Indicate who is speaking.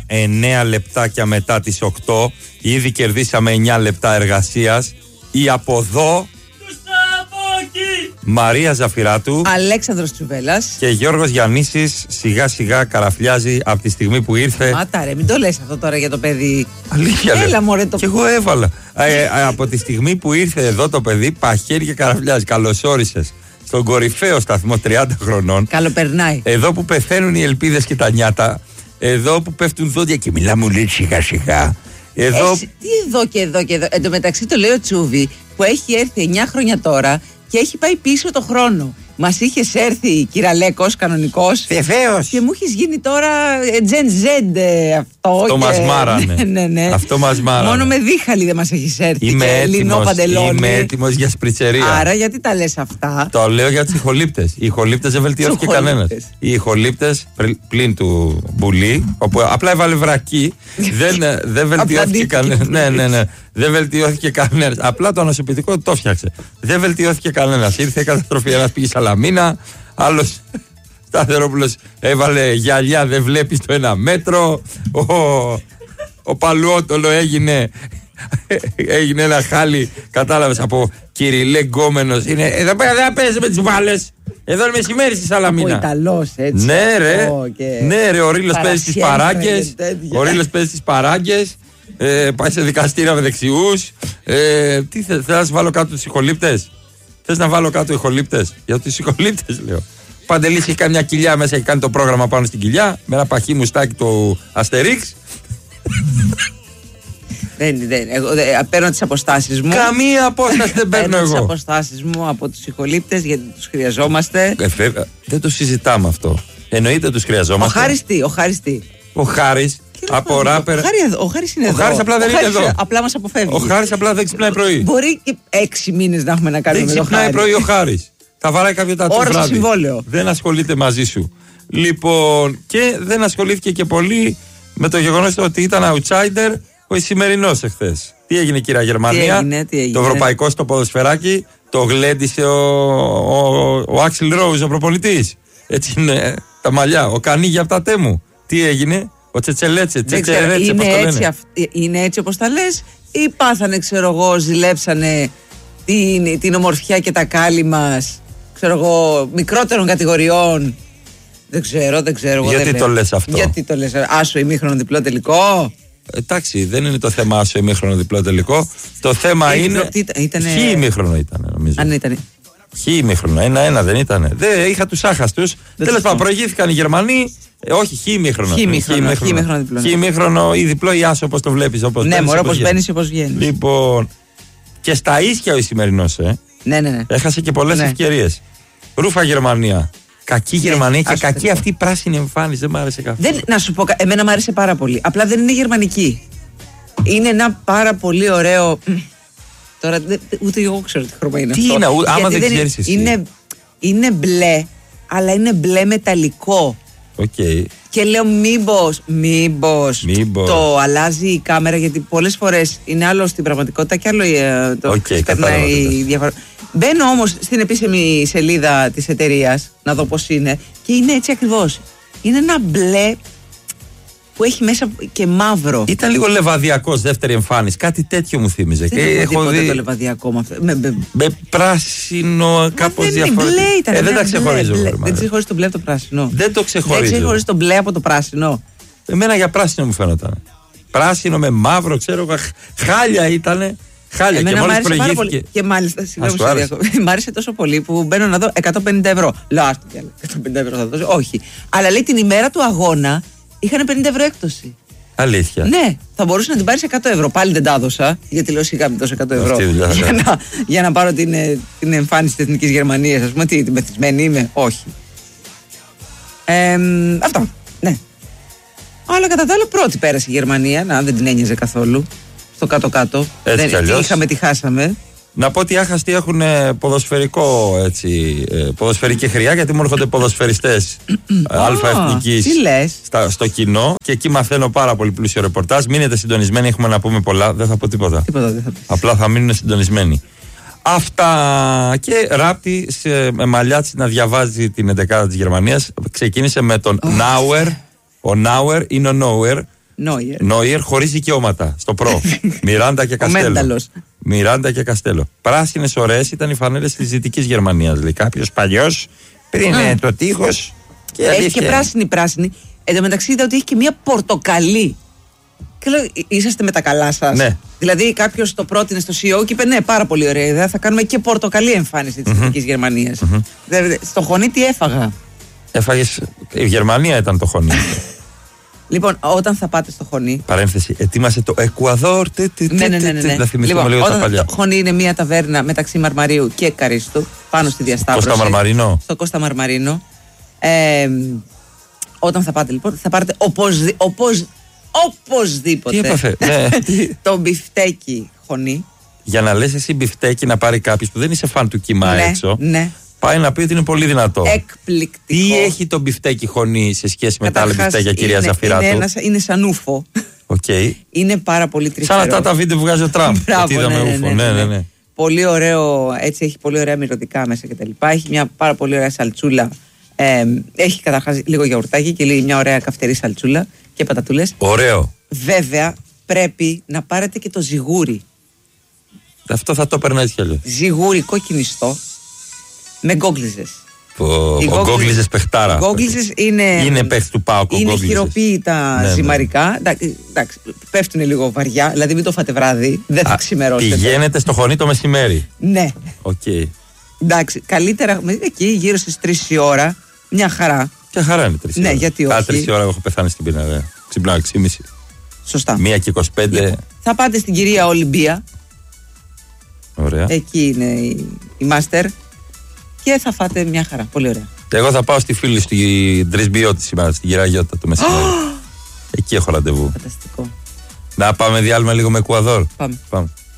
Speaker 1: 9 λεπτάκια μετά τις 8. Ήδη κερδίσαμε 9 λεπτά εργασίας. Η από εδώ Μαρία Ζαφυράτου,
Speaker 2: Αλέξανδρος Τσουβέλλας
Speaker 1: και Γιώργος Γιαννίσης σιγά σιγά καραφλιάζει από τη στιγμή που ήρθε.
Speaker 2: Μάτα ρε, μην το λες αυτό τώρα για το παιδί.
Speaker 1: Αλήθεια.
Speaker 2: Έλα μωρέ το.
Speaker 1: Και εγώ έβαλα. Από τη στιγμή που ήρθε εδώ το παιδί, παχαίρι και καραφλιάζει. Καλώς όρισες στον κορυφαίο σταθμό 30 χρονών.
Speaker 2: Καλοπερνάει.
Speaker 1: Εδώ που πεθαίνουν οι ελπίδες και τα νιάτα. Εδώ που πέφτουν δόντια και μιλάμε λέει σιγά σιγά. Εδώ...
Speaker 2: Τι εδώ και εδώ και εδώ. Εν τω μεταξύ το λέει ο Τσούβι που έχει έρθει 9 χρόνια τώρα και έχει πάει πίσω το χρόνο. Μας είχες έρθει κυραλέκος, κανονικός.
Speaker 1: Βεβαίως.
Speaker 2: Και μου έχεις γίνει τώρα Gen Z αυτό.
Speaker 1: Αυτό μας μάρανε.
Speaker 2: Ναι.
Speaker 1: Αυτό μας μάρανε.
Speaker 2: Μόνο με δίχαλη δεν μας έχεις έρθει.
Speaker 1: Είμαι έτοιμος για σπριτσερία.
Speaker 2: Άρα γιατί τα λες αυτά?
Speaker 1: Το λέω για τις ηχολήπτες. Οι ηχολήπτες δεν βελτιώθηκε κανένας. Οι ηχολήπτες πλην του Μπουλή, όπου απλά έβαλε βρακί, δεν βελτιώθηκε κανένας. Ναι. Δεν βελτιώθηκε κανένας. Απλά το ανασωπητικό το φτιάξε. Δεν βελτιώθηκε κανένας. Ήρθε η καταστροφή. Ένας πήγε Σαλαμίνα, άλλος Σταθερόπουλος έβαλε γυαλιά, δεν βλέπεις το 1 μέτρο. Ο Παλουότολο έγινε ένα χάλι, κατάλαβες, από Κυριλέ γκόμενος. Εδώ πέρα δεν παίζει με τις μπάλες. Εδώ είναι μεσημέρι στη Σαλαμίνα.
Speaker 2: Από Ιταλός έτσι.
Speaker 1: Ναι ρε, ο Ρήλος παίζει στις παράγκες. Ο Ρήλος παίζει στις παράγκες. Πάει σε δικαστήρα με δεξιούς. Τι θες να βάλω κάτω τους ηχολήπτες? Θες να βάλω κάτω ηχολήπτες? Για τους ηχολήπτες λέω. Παντελής έχει κάνει μια κοιλιά μέσα, έχει κάνει το πρόγραμμα πάνω στην κοιλιά με ένα παχύ μουστάκι του Αστερίξ.
Speaker 2: Εγώ παίρνω τις αποστάσεις μου.
Speaker 1: Καμία απόσταση δεν παίρνω εγώ.
Speaker 2: Τις αποστάσεις μου από τους ηχολήπτες γιατί τους χρειαζόμαστε.
Speaker 1: Δεν το συζητάμε αυτό. Εννοείται τους χρειαζόμαστε.
Speaker 2: Ο Χάρης.
Speaker 1: Ο Χάρης από ράπερ.
Speaker 2: Ο Χάρης είναι εδώ.
Speaker 1: Ο Χάρης απλά δεν είναι εδώ.
Speaker 2: Απλά μας αποφεύγει.
Speaker 1: Ο Χάρης απλά δεν ξυπνάει πρωί.
Speaker 2: Μπορεί και 6 μήνες να έχουμε να κάνουμε με τον Χάρη.
Speaker 1: Δεν ξυπνάει πρωί ο Χάρης. Θα βαράει κάποιο τάτσο βράδυ.
Speaker 2: Συμβόλαιο.
Speaker 1: Δεν ασχολείται μαζί σου. Λοιπόν, και δεν ασχολήθηκε και πολύ με το γεγονός ότι ήταν outsider ο σημερινός εχθές. Τι έγινε, κυρία Γερμανία?
Speaker 2: Τι έγινε.
Speaker 1: Το ευρωπαϊκό στο ποδοσφαιράκι το γλέντισε ο Άξιλ Ρόουζ, ο προπονητής. Έτσι είναι τα μαλλιά. Ο Κανίγια από τα Τέμου. Τι έγινε? Ο Τσετσελέτσε,
Speaker 2: είναι έτσι όπως τα λες, ή πάθανε, ξέρω εγώ, ζηλέψανε την ομορφιά και τα κάλλη μας, ξέρω εγώ, μικρότερων κατηγοριών. Δεν ξέρω.
Speaker 1: Γιατί το λες αυτό?
Speaker 2: Γιατί το λες? Άσο ημίχρονο διπλό τελικό.
Speaker 1: Εντάξει, δεν είναι το θέμα άσο ημίχρονο διπλό τελικό. Το θέμα είναι. Χι ημίχρονο ήταν, νομίζω.
Speaker 2: Αν ήταν.
Speaker 1: Χι ημίχρονο, 1-1 δεν ήταν. Δεν είχα τους άχαστους. Τέλος πάντων, προηγήθηκαν οι Γερμανοί. Όχι, χι ημίχρονο. Χι ημίχρονο ή διπλό ή άσο, όπως το βλέπεις.
Speaker 2: Ναι, μωρό, όπως μπαίνεις ή όπως βγαίνεις.
Speaker 1: Λοιπόν, και στα ίσια ο σημερινός,
Speaker 2: Ναι.
Speaker 1: Έχασε και πολλές ευκαιρίες. Ρούφα Γερμανία. Κακή Γερμανία και κακή αυτή η πράσινη εμφάνιση. Δεν μ' άρεσε καθόλου.
Speaker 2: Να σου πω, εμένα μ' άρεσε πάρα πολύ. Απλά δεν είναι γερμανική. Είναι ένα πάρα πολύ ωραίο. Τώρα ούτε εγώ ξέρω τι χρώμα είναι.
Speaker 1: Τι αυτό. Είναι, άμα δεν ξέρεις εσύ.
Speaker 2: Είναι μπλε, αλλά είναι μπλε μεταλλικό.
Speaker 1: Okay.
Speaker 2: Και λέω μήπως το αλλάζει η κάμερα, γιατί πολλές φορές είναι άλλο στην πραγματικότητα και άλλο το περνάει διαφορά. Μπαίνω όμως στην επίσημη σελίδα της εταιρείας να δω πώς είναι και είναι έτσι ακριβώς. Είναι ένα μπλε που έχει μέσα και μαύρο.
Speaker 1: Ήταν λίγο λεβαδιακός δεύτερη εμφάνιση. Κάτι τέτοιο μου θύμιζε.
Speaker 2: Δεν έχω δει το λεβαδιακό με αυτό.
Speaker 1: Με πράσινο, κάπως διαφορετικό. Δεν τα ξεχωρίζω.
Speaker 2: Δεν ξεχωρίζει το μπλε από το πράσινο.
Speaker 1: Δεν το ξεχωρίζω.
Speaker 2: Δεν ξεχωρίζει το μπλε από το πράσινο.
Speaker 1: Εμένα για πράσινο μου φαίνονταν. Πράσινο με μαύρο, ξέρω, χάλια ήτανε. Χάλια.
Speaker 2: Εμένα
Speaker 1: και μόλις
Speaker 2: προηγήθηκε. Πάρα πολύ. Και μάλιστα, συγγνώμη, μ' άρεσε τόσο πολύ που μπαίνω να δω 150 ευρώ. Λέω, άστο κι άλλο, 150 ευρώ θα δώσω. Όχι. Αλλά λέει την ημέρα του αγώνα είχαν 50 ευρώ έκπτωση.
Speaker 1: Αλήθεια?
Speaker 2: Ναι, θα μπορούσε να την πάρει 100 ευρώ. Πάλι δεν τα έδωσα, γιατί λέω σιγά μην δώσω 100 ευρώ. Για να πάρω την εμφάνιση της Εθνικής Γερμανίας. Α πούμε, την μεθυσμένη είμαι. Όχι. Αυτό. Ναι. Αλλά κατά τα άλλα πρώτη πέρασε η Γερμανία. Να, δεν την ένοιαζε καθόλου. Στο κάτω-κάτω. Τι είχαμε, τι χάσαμε.
Speaker 1: Να πω ότι οι άχαστοι έχουν ποδοσφαιρική χρειά, γιατί μου έρχονται ποδοσφαιριστές αλφα-εθνικής στο κοινό και εκεί μαθαίνω πάρα πολύ πλούσιο ρεπορτάζ. Μείνετε συντονισμένοι, έχουμε να πούμε πολλά. Δεν θα πω τίποτα. Απλά θα μείνουν συντονισμένοι. Αυτά. Και Ράπτη με Μαλιάτση να διαβάζει την 11η της Γερμανίας. Ξεκίνησε με τον Νάουερ. Ο Νάουερ είναι ο Νόουερ. Νόιερ χωρίς δικαιώματα. Στο προ. Μιράντα και Καστέλο. Μιράντα και Καστέλο. Πράσινες ωραίες ήταν οι φανέλες της Δυτικής Γερμανίας. Λέει κάποιος παλιός πριν το τείχος.
Speaker 2: Έχει και πράσινη. Εν τω μεταξύ είδα ότι έχει και μια πορτοκαλί. Και λέω, είσαστε με τα καλά σας.
Speaker 1: Ναι.
Speaker 2: Δηλαδή κάποιος το πρότεινε στο CEO και είπε ναι, πάρα πολύ ωραία ιδέα. Θα κάνουμε και πορτοκαλί εμφάνιση της Δυτικής Γερμανίας. Στο χωνί τι έφαγα.
Speaker 1: Έφαγες. Η Γερμανία ήταν το χωνί.
Speaker 2: Λοιπόν, όταν θα πάτε στο χωνί.
Speaker 1: Παρένθεση, ετοίμασε το Εκουαδόρ.
Speaker 2: Ναι.
Speaker 1: Να θυμηθούμε λίγο τα παλιά.
Speaker 2: Το χωνί είναι μια ταβέρνα μεταξύ Μαρμαρίου και Καρίστου, πάνω στη διασταύρωση.
Speaker 1: Κώστα Μαρμαρίνο.
Speaker 2: Στο Κώστα Μαρμαρίνο. Όταν θα πάτε λοιπόν, θα πάρετε οπωσδήποτε.
Speaker 1: Τι έπαθε,
Speaker 2: το μπιφτέκι χωνί.
Speaker 1: Για να λες εσύ μπιφτέκι να πάρει κάποιος που δεν είσαι φαν του κύμα έξω.
Speaker 2: Ναι.
Speaker 1: Πάει να πει ότι είναι πολύ δυνατό.
Speaker 2: Εκπληκτικό.
Speaker 1: Τι έχει το μπιφτέκι χωνί σε σχέση με τα άλλα μπιφτέκια, κυρία Ζαφυράτου?
Speaker 2: Είναι σαν ούφο.
Speaker 1: Okay.
Speaker 2: Είναι πάρα πολύ τρυφερό.
Speaker 1: Σαν αυτά τα βίντεο που βγάζει ο Τραμπ.
Speaker 2: Ναι. Πολύ ωραίο, έτσι έχει πολύ ωραία μυρωδικά μέσα κτλ. Έχει μια πάρα πολύ ωραία σαλτσούλα. Έχει καταρχάς λίγο γιαουρτάκι και λέει μια ωραία καυτερή σαλτσούλα και πατατούλες.
Speaker 1: Ωραίο.
Speaker 2: Βέβαια πρέπει να πάρετε και το ζιγούρι.
Speaker 1: Αυτό θα το έπαιρνα έτσι κι αλλιώς.
Speaker 2: Ζιγούρι κοκκινιστό με γκόγκλιζες.
Speaker 1: Ο γκόγκλιζες παιχτάρα.
Speaker 2: Γκόγκλιζες είναι
Speaker 1: παίχτη του ΠΑΟΚ.
Speaker 2: Είναι χειροποίητα ζυμαρικά. Εντάξει, πέφτουν λίγο βαριά, δηλαδή μην το φάτε βράδυ, δεν θα ξημερώσετε.
Speaker 1: Πηγαίνετε στο χωνί το μεσημέρι.
Speaker 2: Ναι.
Speaker 1: Okay.
Speaker 2: Εντάξει, καλύτερα εκεί γύρω στις 3 η ώρα, μια χαρά.
Speaker 1: Ποια χαρά είναι 3 η ώρα?
Speaker 2: Ναι, γιατί όχι.
Speaker 1: 3 η ώρα έχω πεθάνει στην πείνα. Ξυπνάω 6.30.
Speaker 2: Σωστά.
Speaker 1: 1 και 25.
Speaker 2: Θα πάτε στην κυρία Ολυμπία.
Speaker 1: Ωραία.
Speaker 2: Εκεί είναι η Μάστερ. Και θα φάτε μια χαρά. Πολύ ωραία.
Speaker 1: Εγώ θα πάω στη φίλη στην Τρισμπιώτη σήμερα, στην κυρία Γιώτα το μεσημέρι. Εκεί έχω ραντεβού.
Speaker 2: Φανταστικό.
Speaker 1: Να πάμε διάλειμμα λίγο με Εκουαδόρ.
Speaker 2: Πάμε.